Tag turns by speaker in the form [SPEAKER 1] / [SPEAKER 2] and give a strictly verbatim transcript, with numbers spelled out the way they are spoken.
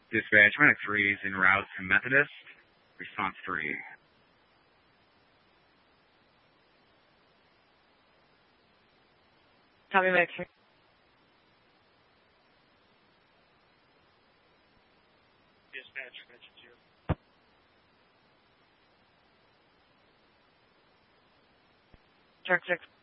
[SPEAKER 1] Dispatch, Medic three is en route to Methodist. Response three.
[SPEAKER 2] Copy, Medic three.
[SPEAKER 3] Dispatch, Medic zero.
[SPEAKER 2] Shark six.